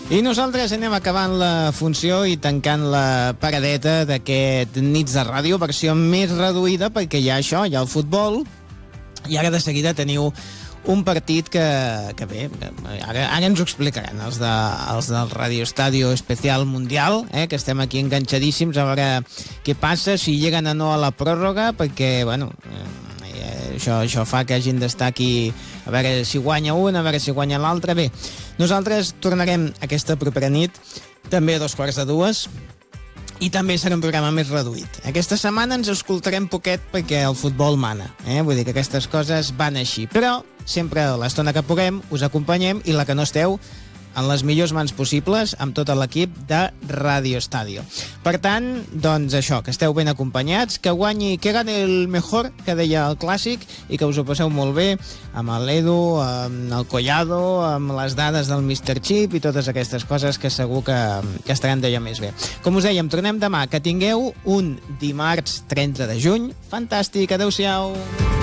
I nosaltres anem acabant la funció i tancant la paradeta d'aquest Nits de Ràdio, versió més reduïda, perquè hi ha això, hi ha el futbol, i ara de seguida teniu un partit que bé, ara ens ho explicaran els del Radio Estadio Especial Mundial, que estem aquí enganxadíssims a veure què passa, si lleguen o no a la pròrroga, perquè, bueno, això fa que hagin d'estar aquí a veure si guanya un, a veure si guanya l'altre. Bé, nosaltres tornarem aquesta propera nit, també a 2:45, i també serà un programa més reduït. Aquesta setmana ens escoltarem poquet perquè el futbol mana, vull dir que aquestes coses van així, però sempre a l'estona que puguem us acompanyem, i la que no esteu, en les millors mans possibles, amb tot l'equip de Radio Estadio. Per tant, doncs això, que esteu ben acompanyats, que gane el mejor, que deia el clàssic, i que us ho passeu molt bé amb l'Edu, amb el Collado, amb les dades del Mr. Chip i totes aquestes coses que segur que estaran d'allò més bé. Com us dèiem, tornem demà. Que tingueu un dimarts 30 de juny. Fantàstic, adeu-siau!